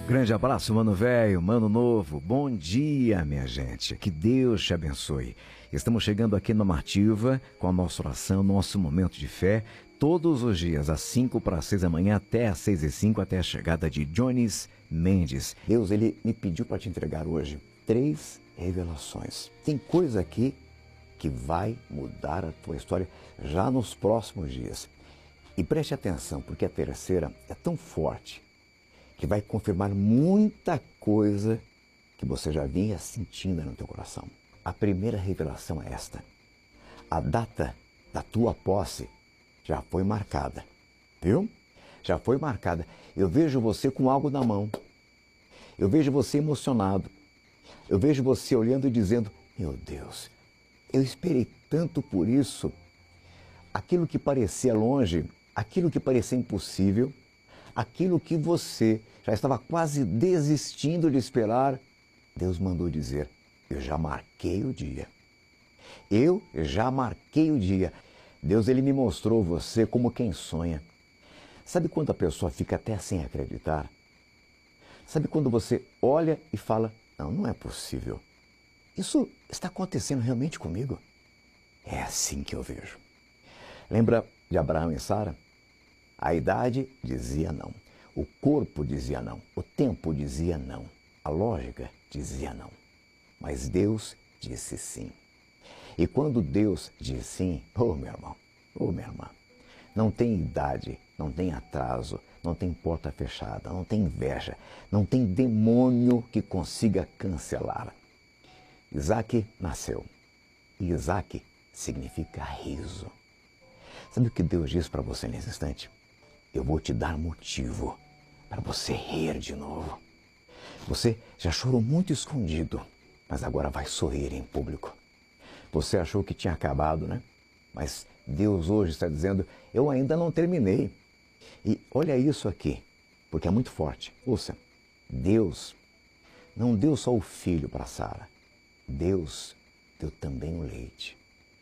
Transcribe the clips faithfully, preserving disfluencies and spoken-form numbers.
Grande abraço, mano velho, mano novo. Bom dia, minha gente. Que Deus te abençoe. Estamos chegando aqui na Martiva com a nossa oração, nosso momento de fé, todos os dias, às cinco para as seis da manhã, até às seis e cinco, até a chegada de Jones Mendes. Deus, ele me pediu para te entregar hoje três revelações. Tem coisa aqui que vai mudar a tua história já nos próximos dias. E preste atenção, porque a terceira é tão forte que vai confirmar muita coisa que você já vinha sentindo no teu coração. A primeira revelação é esta: a data da tua posse já foi marcada, viu? Já foi marcada. Eu vejo você com algo na mão. Eu vejo você emocionado. Eu vejo você olhando e dizendo: meu Deus, eu esperei tanto por isso. Aquilo que parecia longe, aquilo que parecia impossível, aquilo que você já estava quase desistindo de esperar, Deus mandou dizer: eu já marquei o dia. Eu já marquei o dia. Deus, ele me mostrou você como quem sonha. Sabe quando a pessoa fica até sem acreditar? Sabe quando você olha e fala: não, não é possível. Isso está acontecendo realmente comigo? É assim que eu vejo. Lembra de Abraão e Sara? A idade dizia não. O corpo dizia não. O tempo dizia não. A lógica dizia não. Mas Deus disse sim. E quando Deus diz sim, oh meu irmão, oh minha irmã, não tem idade, não tem atraso, não tem porta fechada, não tem inveja, não tem demônio que consiga cancelar. Isaac nasceu. E Isaac significa riso. Sabe o que Deus diz para você nesse instante? Eu vou te dar motivo para você rir de novo. Você já chorou muito escondido, mas agora vai sorrir em público. Você achou que tinha acabado, né? Mas Deus hoje está dizendo: eu ainda não terminei. E olha isso aqui, porque é muito forte. Ouça, Deus não deu só o filho para Sara. Deus deu também o leite.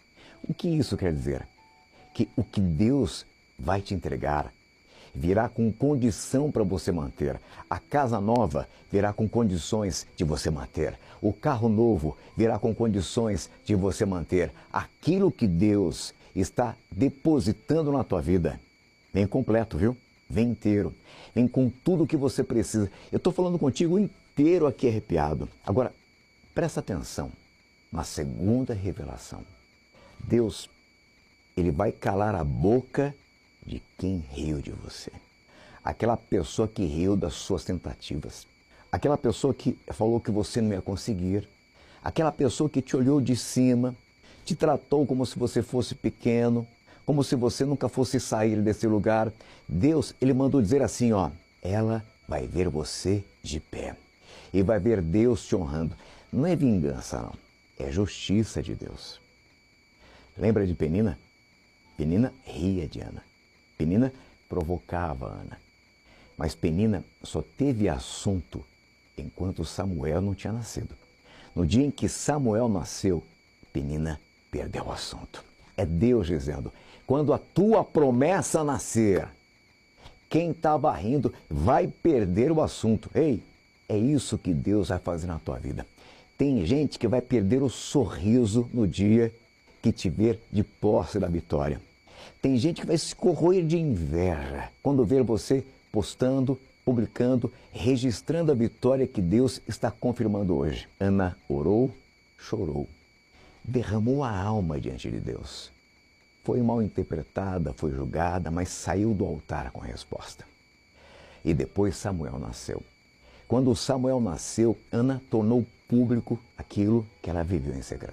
O que isso quer dizer? Que o que Deus vai te entregar virá com condição para você manter. A casa nova virá com condições de você manter. O carro novo virá com condições de você manter. Aquilo que Deus está depositando na tua vida, vem completo, viu? Vem inteiro. Vem com tudo o que você precisa. Eu estou falando contigo inteiro aqui arrepiado. Agora, presta atenção na segunda revelação. Deus, ele vai calar a boca de quem riu de você. Aquela pessoa que riu das suas tentativas. Aquela pessoa que falou que você não ia conseguir. Aquela pessoa que te olhou de cima, te tratou como se você fosse pequeno, como se você nunca fosse sair desse lugar. Deus, ele mandou dizer assim, ó: ela vai ver você de pé. E vai ver Deus te honrando. Não é vingança, não. É justiça de Deus. Lembra de Penina? Penina ria de Ana. Penina provocava Ana. Mas Penina só teve assunto enquanto Samuel não tinha nascido. No dia em que Samuel nasceu, Penina perdeu o assunto. É Deus dizendo: quando a tua promessa nascer, quem estava rindo vai perder o assunto. Ei, é isso que Deus vai fazer na tua vida. Tem gente que vai perder o sorriso no dia que te ver de posse da vitória. Tem gente que vai se corroer de inveja quando ver você postando, publicando, registrando a vitória que Deus está confirmando hoje. Ana orou, chorou, derramou a alma diante de Deus. Foi mal interpretada, foi julgada, mas saiu do altar com a resposta. E depois Samuel nasceu. Quando Samuel nasceu, Ana tornou público aquilo que ela viveu em segredo.